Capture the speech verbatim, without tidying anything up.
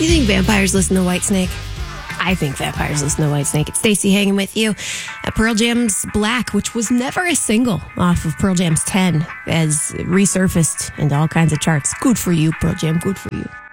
Do you think vampires listen to Whitesnake? I think vampires listen to Whitesnake. It's Stacey hanging with you. Uh, Pearl Jam's Black, which was never a single off of Pearl Jam's ten, has resurfaced into all kinds of charts. Good for you, Pearl Jam. Good for you.